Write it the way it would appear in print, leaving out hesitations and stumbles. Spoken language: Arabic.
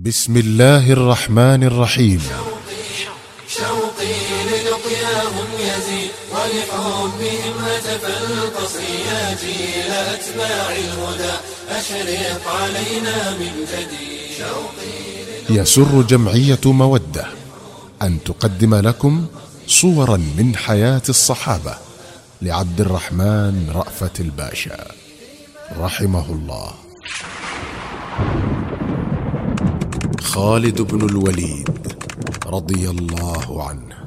بسم الله الرحمن الرحيم. شوقي للقياهم يزيد ولحبهم هتف القصي يا جيل أتباع الهدى أشرق علينا من جديد. يسر جمعية مودة أن تقدم لكم صورا من حياة الصحابة لعبد الرحمن رأفت الباشا رحمه الله. خالد بن الوليد رضي الله عنه.